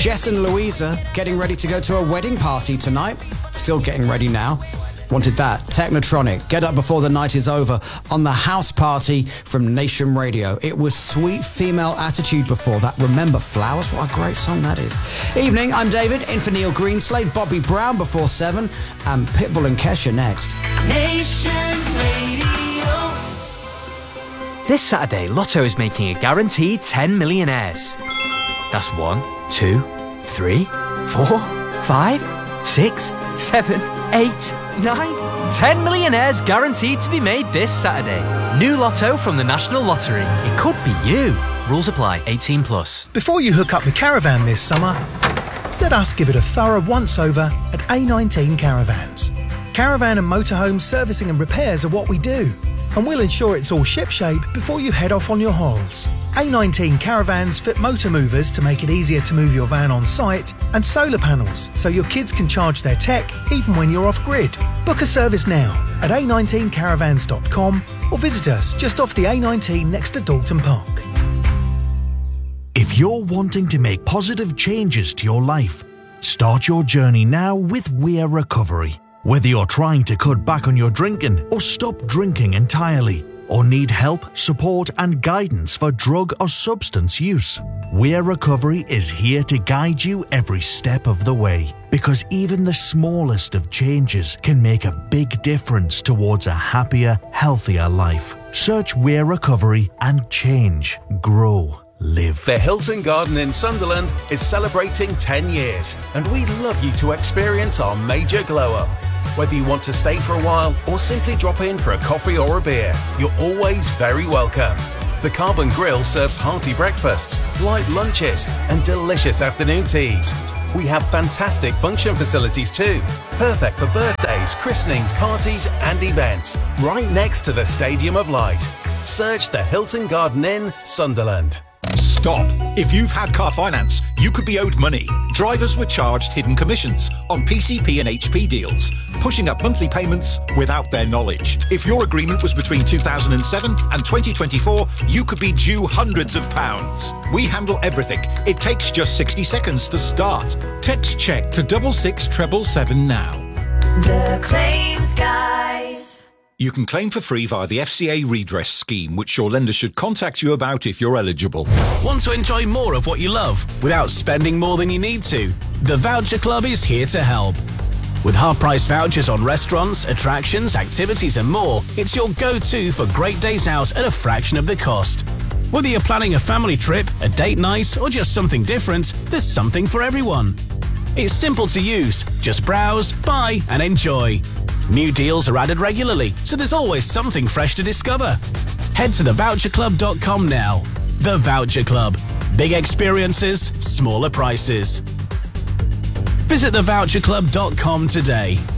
Jess and Louisa getting ready to go to a wedding party tonight. Still getting ready now. Wanted that. Technotronic, Get Up Before the Night Is Over on the house party from Nation Radio. It was Sweet Female Attitude before that. Remember Flowers? What a great song that is. Evening, I'm David, in for Neil Greenslade, Bobby Brown before 7, and Pitbull and Kesha next. Nation Radio. This Saturday, Lotto is making a guaranteed 10 millionaires. That's 1, 2, 3, 4, 5, 6, 7, 8, 9. 10 millionaires guaranteed to be made this Saturday. New Lotto from the National Lottery. It could be you. Rules apply. 18 plus. Before you hook up the caravan this summer, let us give it a thorough once-over at A19 Caravans. Caravan and motorhome servicing and repairs are what we do, and we'll ensure it's all shipshape before you head off on your holes. A19 Caravans fit motor movers to make it easier to move your van on site, and solar panels so your kids can charge their tech even when you're off-grid. Book a service now at a19caravans.com or visit us just off the A19 next to Dalton Park. If you're wanting to make positive changes to your life, start your journey now with Weir Recovery. Whether you're trying to cut back on your drinking or stop drinking entirely, or need help, support and guidance for drug or substance use, Weir Recovery is here to guide you every step of the way, because even the smallest of changes can make a big difference towards a happier, healthier life. Search Weir Recovery and change, grow, live. The Hilton Garden in Sunderland is celebrating 10 years, and we'd love you to experience our major glow-up. Whether you want to stay for a while or simply drop in for a coffee or a beer, you're always very welcome. The Carbon Grill serves hearty breakfasts, light lunches and delicious afternoon teas. We have fantastic function facilities too, perfect for birthdays, christenings, parties and events, right next to the Stadium of Light. Search the Hilton Garden Inn, Sunderland. Stop. If you've had car finance, you could be owed money. Drivers were charged hidden commissions on PCP and HP deals, pushing up monthly payments without their knowledge. If your agreement was between 2007 and 2024, you could be due hundreds of pounds. We handle everything. It takes just 60 seconds to start. Text check to 66777 now. The Claims Guys. You can claim for free via the FCA redress scheme, which your lender should contact you about if you're eligible. Want to enjoy more of what you love without spending more than you need to? The Voucher Club is here to help. With half-price vouchers on restaurants, attractions, activities and more, it's your go-to for great days out at a fraction of the cost. Whether you're planning a family trip, a date night or just something different, there's something for everyone. It's simple to use. Just browse, buy and enjoy. New deals are added regularly, so there's always something fresh to discover. Head to thevoucherclub.com now. The Voucher Club. Big experiences, smaller prices. Visit thevoucherclub.com today.